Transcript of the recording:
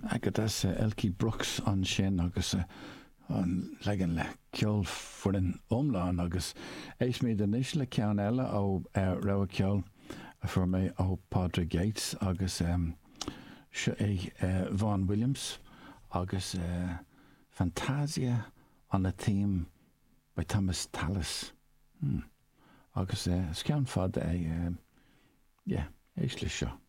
Agad as Elkie Brooks an sin agus an legan le ceol furin omláin agus éis mí den is le cean eile ó rá ceol for mé ó Padre Gates agus se é Vaughan Williams agus Fantasia on a theme by Thomas Tallis. Agus cean fad é éis le seo.